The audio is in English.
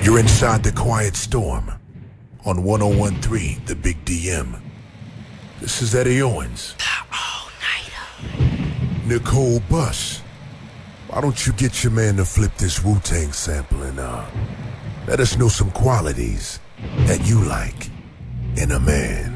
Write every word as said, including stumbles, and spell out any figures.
You're inside the Quiet Storm on one oh one point three The Big D M. This is Eddie Owens. All-nighter. Nicole Buss. Why don't you get your man to flip this Wu-Tang sample and uh, let us know some qualities that you like in a man.